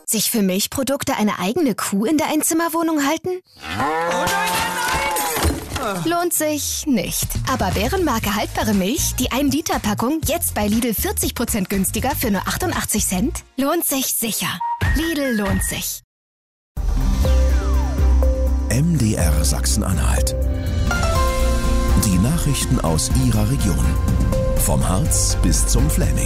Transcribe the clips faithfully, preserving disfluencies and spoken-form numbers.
Sich für Milchprodukte eine eigene Kuh in der Einzimmerwohnung halten? Oh nein, nein, nein! Lohnt sich nicht. Aber Bärenmarke haltbare Milch, die ein Liter Packung, jetzt bei Lidl vierzig Prozent günstiger für nur achtundachtzig Cent? Lohnt sich sicher. Lidl lohnt sich. M D R Sachsen-Anhalt. Die Nachrichten aus Ihrer Region. Vom Harz bis zum Fläming.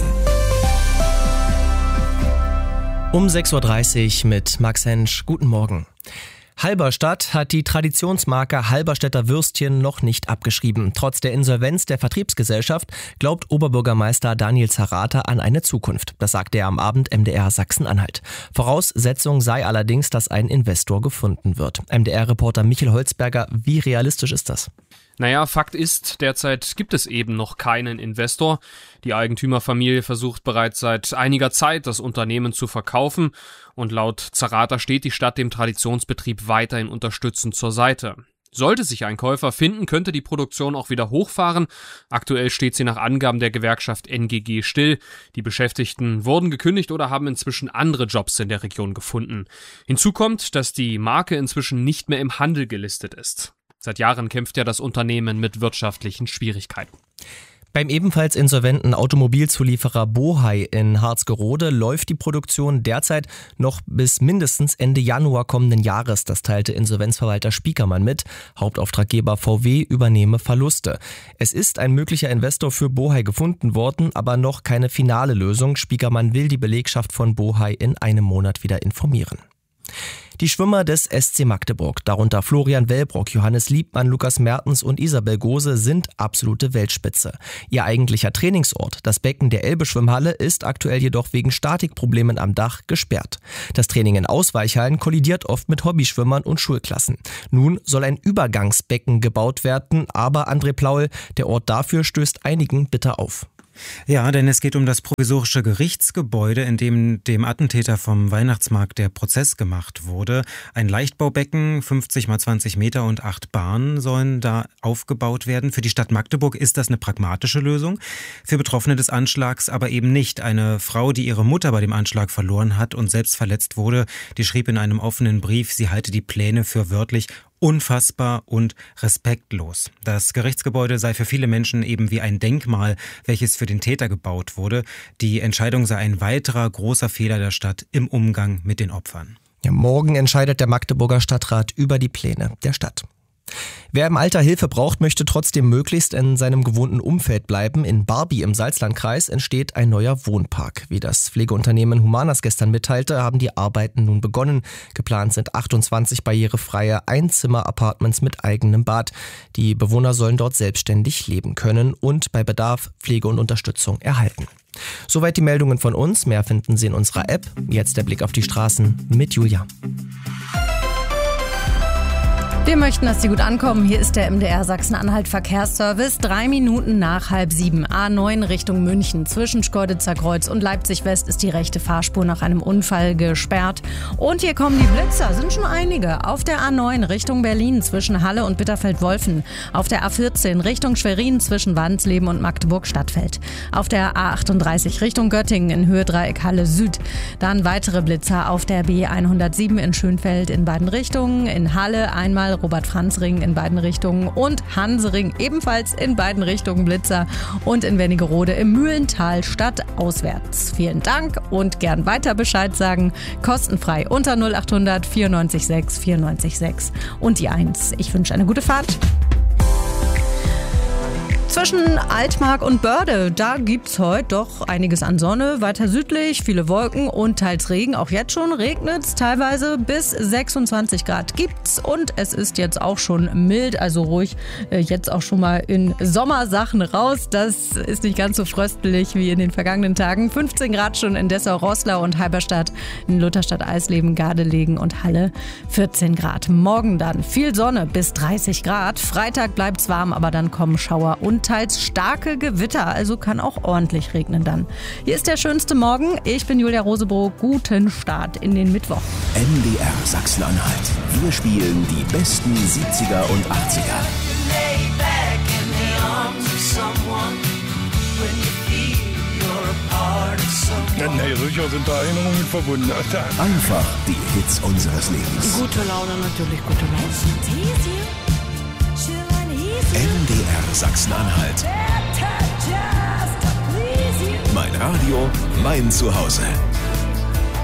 Um sechs Uhr dreißig mit Max Hensch. Guten Morgen. Halberstadt hat die Traditionsmarke Halberstädter Würstchen noch nicht abgeschrieben. Trotz der Insolvenz der Vertriebsgesellschaft glaubt Oberbürgermeister Daniel Zerrata an eine Zukunft. Das sagte er am Abend M D R Sachsen-Anhalt. Voraussetzung sei allerdings, dass ein Investor gefunden wird. M D R-Reporter Michael Holzberger, wie realistisch ist das? Naja, Fakt ist, derzeit gibt es eben noch keinen Investor. Die Eigentümerfamilie versucht bereits seit einiger Zeit, das Unternehmen zu verkaufen. Und laut Zerrata steht die Stadt dem Traditionsbetrieb weiterhin unterstützend zur Seite. Sollte sich ein Käufer finden, könnte die Produktion auch wieder hochfahren. Aktuell steht sie nach Angaben der Gewerkschaft N G G still. Die Beschäftigten wurden gekündigt oder haben inzwischen andere Jobs in der Region gefunden. Hinzu kommt, dass die Marke inzwischen nicht mehr im Handel gelistet ist. Seit Jahren kämpft ja das Unternehmen mit wirtschaftlichen Schwierigkeiten. Beim ebenfalls insolventen Automobilzulieferer Bohai in Harzgerode läuft die Produktion derzeit noch bis mindestens Ende Januar kommenden Jahres. Das teilte Insolvenzverwalter Spiekermann mit. Hauptauftraggeber V W übernehme Verluste. Es ist ein möglicher Investor für Bohai gefunden worden, aber noch keine finale Lösung. Spiekermann will die Belegschaft von Bohai in einem Monat wieder informieren. Die Schwimmer des S C Magdeburg, darunter Florian Wellbrock, Johannes Liebmann, Lukas Mertens und Isabel Gose, sind absolute Weltspitze. Ihr eigentlicher Trainingsort, das Becken der Elbe-Schwimmhalle, ist aktuell jedoch wegen Statikproblemen am Dach gesperrt. Das Training in Ausweichhallen kollidiert oft mit Hobbyschwimmern und Schulklassen. Nun soll ein Übergangsbecken gebaut werden, aber André Plaul, der Ort dafür stößt einigen bitter auf. Ja, denn es geht um das provisorische Gerichtsgebäude, in dem dem Attentäter vom Weihnachtsmarkt der Prozess gemacht wurde. Ein Leichtbaubecken, fünfzig mal zwanzig Meter und acht Bahnen sollen da aufgebaut werden. Für die Stadt Magdeburg ist das eine pragmatische Lösung. Für Betroffene des Anschlags aber eben nicht. Eine Frau, die ihre Mutter bei dem Anschlag verloren hat und selbst verletzt wurde, die schrieb in einem offenen Brief, sie halte die Pläne für wörtlich unfassbar und respektlos. Das Gerichtsgebäude sei für viele Menschen eben wie ein Denkmal, welches für den Täter gebaut wurde. Die Entscheidung sei ein weiterer großer Fehler der Stadt im Umgang mit den Opfern. Ja, morgen entscheidet der Magdeburger Stadtrat über die Pläne der Stadt. Wer im Alter Hilfe braucht, möchte trotzdem möglichst in seinem gewohnten Umfeld bleiben. In Barby im Salzlandkreis entsteht ein neuer Wohnpark. Wie das Pflegeunternehmen Humanas gestern mitteilte, haben die Arbeiten nun begonnen. Geplant sind achtundzwanzig barrierefreie Einzimmer-Apartments mit eigenem Bad. Die Bewohner sollen dort selbstständig leben können und bei Bedarf Pflege und Unterstützung erhalten. Soweit die Meldungen von uns. Mehr finden Sie in unserer App. Jetzt der Blick auf die Straßen mit Julia. Wir möchten, dass Sie gut ankommen. Hier ist der M D R Sachsen-Anhalt Verkehrsservice. Drei Minuten nach halb sieben. A neun Richtung München. Zwischen Schkeuditzer Kreuz und Leipzig West ist die rechte Fahrspur nach einem Unfall gesperrt. Und hier kommen die Blitzer. Sind schon einige. Auf der A neun Richtung Berlin zwischen Halle und Bitterfeld-Wolfen. Auf der A vierzehn Richtung Schwerin zwischen Wansleben und Magdeburg-Stadtfeld. Auf der A achtunddreißig Richtung Göttingen in Höhe Dreieck Halle Süd. Dann weitere Blitzer auf der B hundertsieben in Schönfeld in beiden Richtungen. In Halle einmal Robert-Franz-Ring in beiden Richtungen und Hansering ebenfalls in beiden Richtungen Blitzer und in Wernigerode im Mühlental stadtauswärts. Vielen Dank und gern weiter Bescheid sagen. Kostenfrei unter null achthundert vierundneunzig sechs vierundneunzig sechs und die eins. Ich wünsche eine gute Fahrt. Zwischen Altmark und Börde, da gibt's heute doch einiges an Sonne. Weiter südlich, viele Wolken und teils Regen. Auch jetzt schon regnet's, teilweise bis sechsundzwanzig Grad gibt's. Und es ist jetzt auch schon mild, also ruhig äh, jetzt auch schon mal in Sommersachen raus. Das ist nicht ganz so fröstelig wie in den vergangenen Tagen. fünfzehn Grad schon in Dessau-Roßlau und Halberstadt, in Lutherstadt, Eisleben, Gardelegen und Halle vierzehn Grad. Morgen dann viel Sonne bis dreißig Grad. Freitag bleibt's warm, aber dann kommen Schauer und teils starke Gewitter, also kann auch ordentlich regnen dann. Hier ist der schönste Morgen. Ich bin Julia Rosebrock. Guten Start in den Mittwoch. M D R Sachsen-Anhalt. Wir spielen die besten siebziger und achtziger. Someone when you feel you're a part of Ja, nee, sicher sind da Erinnerungen verbunden. Einfach die Hits unseres Lebens. Gute Laune, natürlich gute Laune. M D R Sachsen-Anhalt. Mein Radio, mein Zuhause.